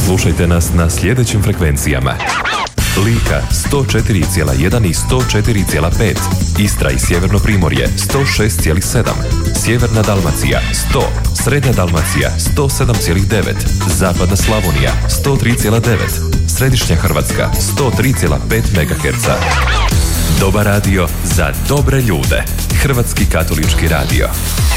Slušajte nas na sljedećim frekvencijama: Lika 104,1 i 104,5, Istra i Sjeverno Primorje 106,7, Sjeverna Dalmacija 100, Srednja Dalmacija 107,9, Zapadna Slavonija 103,9, Središnja Hrvatska 103,5 MHz. Dobar radio za dobre ljude. Hrvatski katolički radio.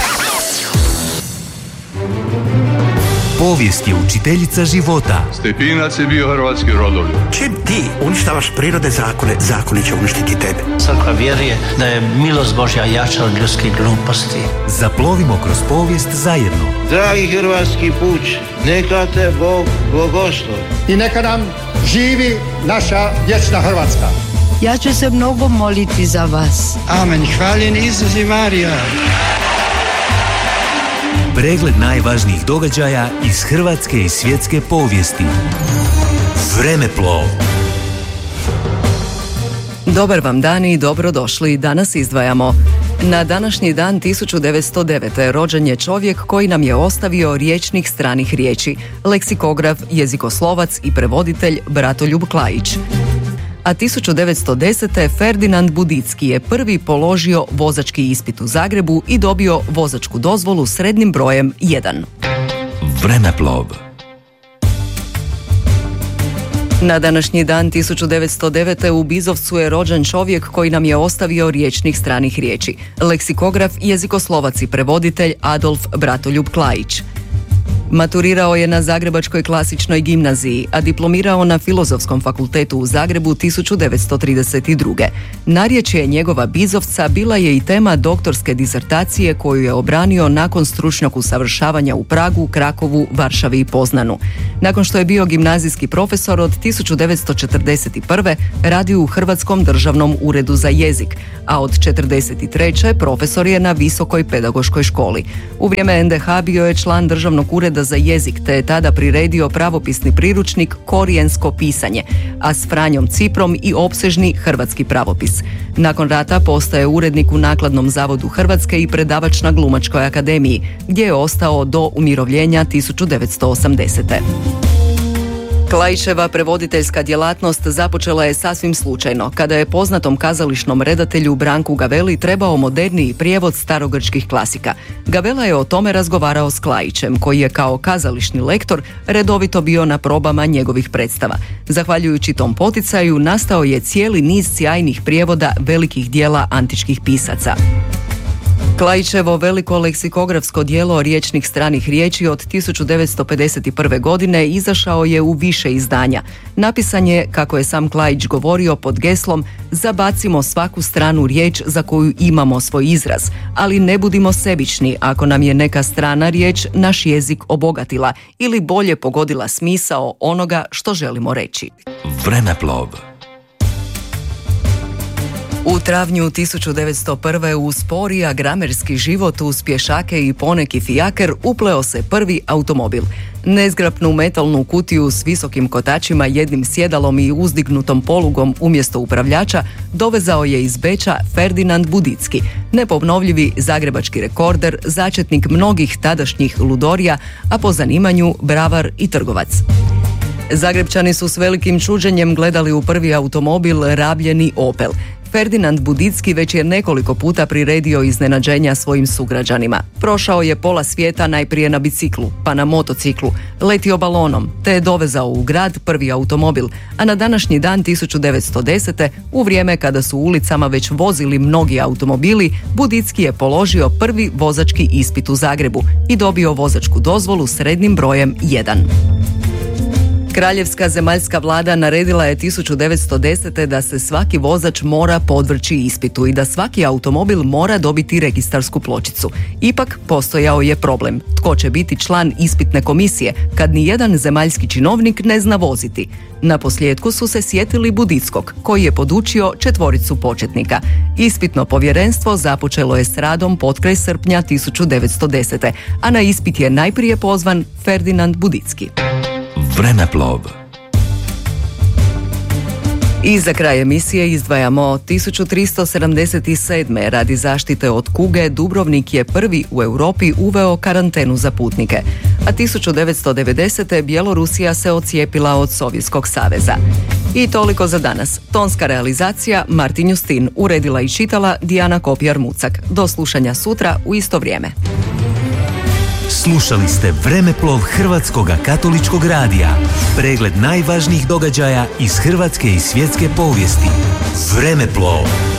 Povijest je učiteljica života. Stepinac je bio hrvatski rodoljub. Čim ti uništavaš prirode zakone, zakoni će uništiti tebe. Crkva vjeruje da je milost Božja jača od ljudskih gluposti. Zaplovimo kroz povijest zajedno. Dragi hrvatski puč, neka te Bog blagoslovi. I neka nam živi naša vječna Hrvatska. Ja ću se mnogo moliti za vas. Amen. Hvaljen Isus i Marija. Pregled najvažnijih događaja iz hrvatske i svjetske povijesti. Vremeplov. Dobar vam dan i dobrodošli. Danas izdvajamo. Na današnji dan 1909. rođen je čovjek koji nam je ostavio rječnik stranih riječi, leksikograf, jezikoslovac i prevoditelj Bratoljub Klajić. A 1910. Ferdinand Budicki je prvi položio vozački ispit u Zagrebu i dobio vozačku dozvolu srednjim brojem 1. Vremeplov. Na današnji dan 1909. u Bizovcu je rođen čovjek koji nam je ostavio rječnik stranih riječi, leksikograf, jezikoslovac i prevoditelj Adolf Bratoljub Klajić. Maturirao je na Zagrebačkoj klasičnoj gimnaziji, a diplomirao na Filozofskom fakultetu u Zagrebu 1932. Narječje njegova Bizovca bila je i tema doktorske disertacije koju je obranio nakon stručnog usavršavanja u Pragu, Krakovu, Varšavi i Poznanu. Nakon što je bio gimnazijski profesor od 1941. radi u Hrvatskom državnom uredu za jezik, a od 1943. profesor je na Visokoj pedagoškoj školi. U vrijeme NDH bio je član Državnog ureda za jezik, te je tada priredio pravopisni priručnik Korijensko pisanje, a s Franjom Ciprom i opsežni hrvatski pravopis. Nakon rata postaje urednik u Nakladnom zavodu Hrvatske i predavač na Glumačkoj akademiji, gdje je ostao do umirovljenja 1980. Klajićeva prevoditeljska djelatnost započela je sasvim slučajno, kada je poznatom kazališnom redatelju Branku Gaveli trebao moderniji prijevod starogrčkih klasika. Gavela je o tome razgovarao s Klajićem, koji je kao kazališni lektor redovito bio na probama njegovih predstava. Zahvaljujući tom poticaju nastao je cijeli niz sjajnih prijevoda velikih dijela antičkih pisaca. Klajićevo veliko leksikografsko djelo Rječnik stranih riječi od 1951. godine izašao je u više izdanja. Napisan je, kako je sam Klajić govorio, pod geslom "Zabacimo svaku stranu riječ za koju imamo svoj izraz, ali ne budimo sebični ako nam je neka strana riječ naš jezik obogatila ili bolje pogodila smisao onoga što želimo reći." Vremeplov. U travnju 1901. u spori agramerski život uz pješake i poneki fijaker upleo se prvi automobil. Nezgrapnu metalnu kutiju s visokim kotačima, jednim sjedalom i uzdignutom polugom umjesto upravljača dovezao je iz Beča Ferdinand Budicki, neponovljivi zagrebački rekorder, začetnik mnogih tadašnjih ludorija, a po zanimanju bravar i trgovac. Zagrebčani su s velikim čuđenjem gledali u prvi automobil rabljeni Opel. Ferdinand Budicki već je nekoliko puta priredio iznenađenja svojim sugrađanima. Prošao je pola svijeta najprije na biciklu, pa na motociklu, letio balonom, te je dovezao u grad prvi automobil, a na današnji dan 1910. u vrijeme kada su ulicama već vozili mnogi automobili, Budicki je položio prvi vozački ispit u Zagrebu i dobio vozačku dozvolu srednjim brojem 1. Kraljevska zemaljska vlada naredila je 1910. da se svaki vozač mora podvrći ispitu i da svaki automobil mora dobiti registarsku pločicu. Ipak postojao je problem. Tko će biti član ispitne komisije kad ni jedan zemaljski činovnik ne zna voziti? Naposljetku su se sjetili Budickog, koji je podučio 4 početnika. Ispitno povjerenstvo započelo je s radom potkraj srpnja 1910. a na ispit je najprije pozvan Ferdinand Budicki. Vremeplov. I za kraj emisije izdvajamo 1377. radi zaštite od kuge Dubrovnik je prvi u Europi uveo karantenu za putnike, a 1990. Bjelorusija se odcijepila od Sovjetskog saveza. I toliko za danas. Tonska realizacija Martin Justin, uredila i čitala Dijana Kopjar-Mucak. Do slušanja sutra u isto vrijeme. Slušali ste Vremeplov Hrvatskoga katoličkog radija. Pregled najvažnijih događaja iz hrvatske i svjetske povijesti. Vremeplov.